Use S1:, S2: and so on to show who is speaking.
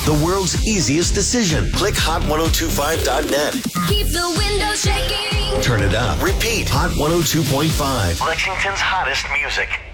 S1: the world's easiest decision. Click hot1025.net.
S2: Keep the windows shaking.
S1: Turn it up. Repeat. Hot 102.5.
S3: Lexington's hottest music.